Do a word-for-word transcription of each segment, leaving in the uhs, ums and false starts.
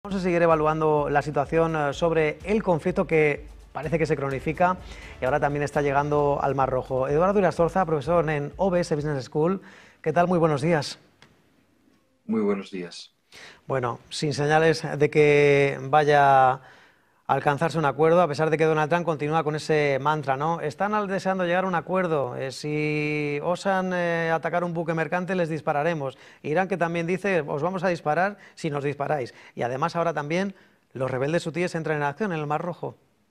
Vamos a seguir evaluando la situación sobre el conflicto que parece que se cronifica y ahora también está llegando al Mar Rojo. Eduardo Irastorza, profesor en O B S Business School. ¿Qué tal? Muy buenos días. Muy buenos días. Bueno, sin señales de que vaya a alcanzarse un acuerdo, a pesar de que Donald Trump continúa con ese mantra, ¿no? Están deseando llegar a un acuerdo. Eh, si osan eh, atacar un buque mercante, les dispararemos. Irán, que también dice, os vamos a disparar si nos disparáis. Y además ahora también los rebeldes hutíes entran en acción en el Mar Rojo.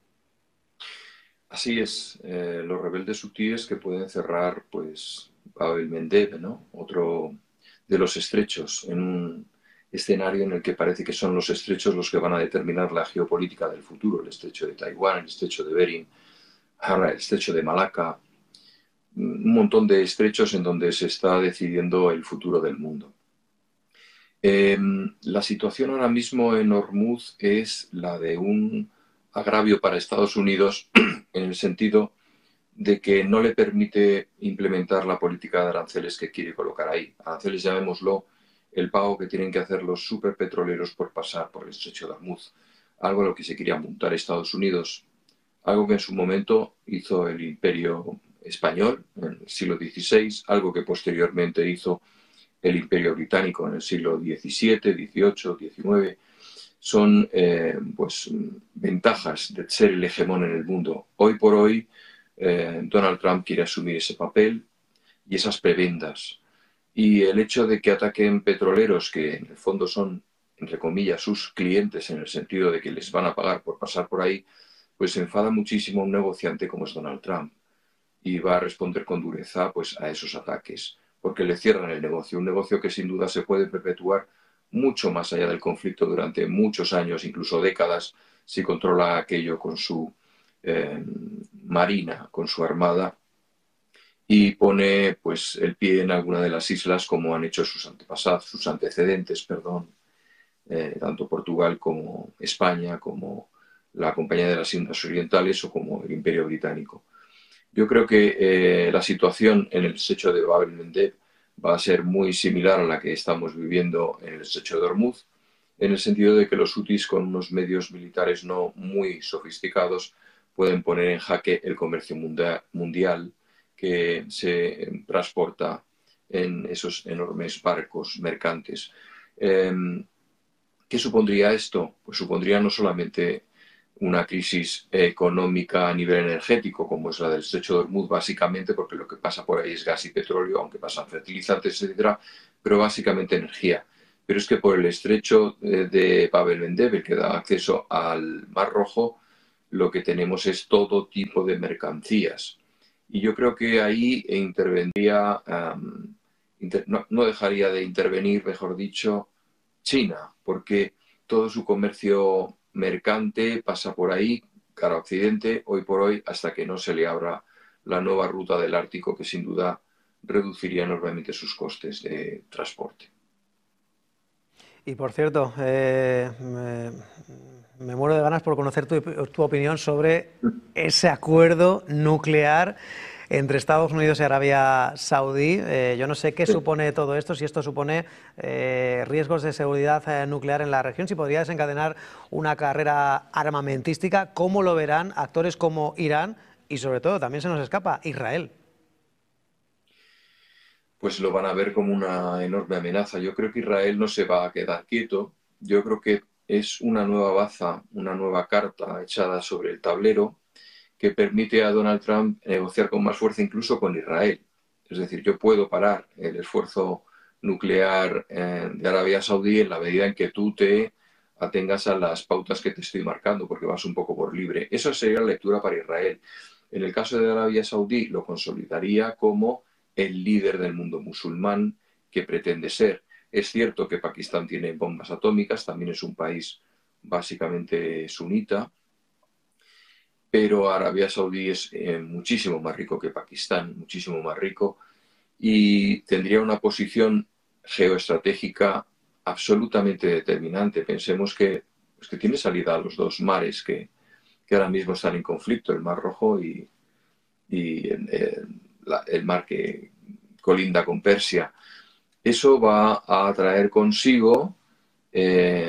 Así es, eh, los rebeldes hutíes que pueden cerrar, pues, Bab el-Mandeb, ¿no? Otro de los estrechos, en un escenario en el que parece que son los estrechos los que van a determinar la geopolítica del futuro, el estrecho de Taiwán, el estrecho de Bering, ahora el estrecho de Malaca, un montón de estrechos en donde se está decidiendo el futuro del mundo. Eh, la situación ahora mismo en Hormuz es la de un agravio para Estados Unidos en el sentido de que no le permite implementar la política de aranceles que quiere colocar ahí. Aranceles, llamémoslo, el pago que tienen que hacer los superpetroleros por pasar por el estrecho de Hormuz, algo a lo que se quería montar Estados Unidos, algo que en su momento hizo el Imperio Español en el siglo dieciséis, algo que posteriormente hizo el Imperio Británico en el siglo diecisiete, dieciocho, diecinueve. Son eh, pues, ventajas de ser el hegemón en el mundo. Hoy por hoy, eh, Donald Trump quiere asumir ese papel y esas prebendas. Y el hecho de que ataquen petroleros, que en el fondo son, entre comillas, sus clientes, en el sentido de que les van a pagar por pasar por ahí, pues enfada muchísimo a un negociante como es Donald Trump. Y va a responder con dureza pues, a esos ataques, porque le cierran el negocio, un negocio que sin duda se puede perpetuar mucho más allá del conflicto durante muchos años, incluso décadas, si controla aquello con su eh, marina, con su armada, y pone pues, el pie en alguna de las islas como han hecho sus antepasados, sus antecedentes, perdón, eh, tanto Portugal como España, como la Compañía de las Indias Orientales o como el Imperio Británico. Yo creo que eh, la situación en el estrecho de Bab el-Mandeb va a ser muy similar a la que estamos viviendo en el estrecho de Hormuz, en el sentido de que los hutis, con unos medios militares no muy sofisticados, pueden poner en jaque el comercio mundial que se transporta en esos enormes barcos mercantes. Eh, ¿Qué supondría esto? Pues supondría no solamente una crisis económica a nivel energético, como es la del estrecho de Hormuz, básicamente porque lo que pasa por ahí es gas y petróleo, aunque pasan fertilizantes, etcétera, pero básicamente energía. Pero es que por el estrecho de Bab el-Mandeb, el que da acceso al Mar Rojo, lo que tenemos es todo tipo de mercancías. Y yo creo que ahí intervendría, um, inter, no, no dejaría de intervenir, mejor dicho, China, porque todo su comercio mercante pasa por ahí, cara a Occidente, hoy por hoy, hasta que no se le abra la nueva ruta del Ártico, que sin duda reduciría enormemente sus costes de transporte. Y por cierto, eh, me, me muero de ganas por conocer tu, tu opinión sobre ese acuerdo nuclear entre Estados Unidos y Arabia Saudí. Eh, yo no sé qué Sí. supone todo esto, si esto supone eh, riesgos de seguridad eh, nuclear en la región, si podría desencadenar una carrera armamentística. ¿Cómo lo verán actores como Irán y, sobre todo, también se nos escapa, Israel? Pues lo van a ver como una enorme amenaza. Yo creo que Israel no se va a quedar quieto. Yo creo que es una nueva baza, una nueva carta echada sobre el tablero que permite a Donald Trump negociar con más fuerza incluso con Israel. Es decir, yo puedo parar el esfuerzo nuclear eh, de Arabia Saudí en la medida en que tú te atengas a las pautas que te estoy marcando, porque vas un poco por libre. Esa sería la lectura para Israel. En el caso de Arabia Saudí, lo consolidaría como el líder del mundo musulmán que pretende ser. Es cierto que Pakistán tiene bombas atómicas, también es un país básicamente sunita, pero Arabia Saudí es eh, muchísimo más rico que Pakistán, muchísimo más rico, y tendría una posición geoestratégica absolutamente determinante. Pensemos que, pues que tiene salida a los dos mares que, que ahora mismo están en conflicto, el Mar Rojo y, y el, el, la, el mar que colinda con Persia. Eso va a traer consigo eh,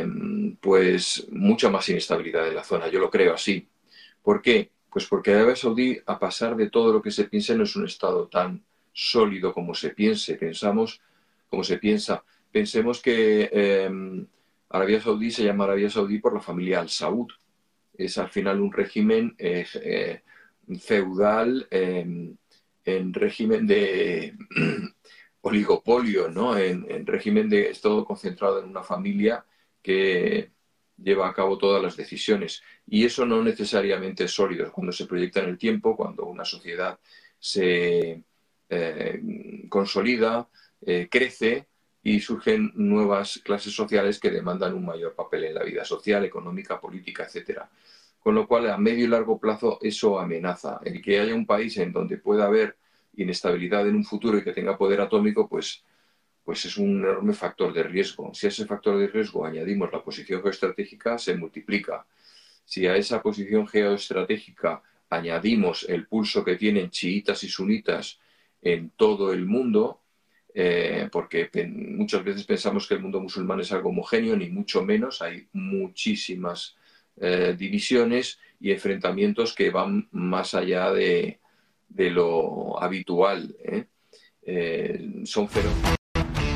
pues mucha más inestabilidad en la zona. Yo lo creo así. ¿Por qué? Pues porque Arabia Saudí, a pesar de todo lo que se piense, no es un Estado tan sólido como se piense. Pensamos, como se piensa. Pensemos que eh, Arabia Saudí se llama Arabia Saudí por la familia Al Saud. Es al final un régimen eh, eh, feudal, eh, en régimen de oligopolio, ¿no? En, en régimen de es todo concentrado en una familia que lleva a cabo todas las decisiones. Y eso no necesariamente es sólido. Cuando se proyecta en el tiempo, cuando una sociedad se eh, consolida, eh, crece y surgen nuevas clases sociales que demandan un mayor papel en la vida social, económica, política, etcétera. Con lo cual, a medio y largo plazo, eso amenaza. El que haya un país en donde pueda haber inestabilidad en un futuro y que tenga poder atómico, pues, pues es un enorme factor de riesgo. Si a ese factor de riesgo añadimos la posición geoestratégica, se multiplica. Si a esa posición geoestratégica añadimos el pulso que tienen chiitas y sunitas en todo el mundo, eh, porque muchas veces pensamos que el mundo musulmán es algo homogéneo, ni mucho menos, hay muchísimas eh, divisiones y enfrentamientos que van más allá de, de lo habitual, ¿eh? Eh, son feroces.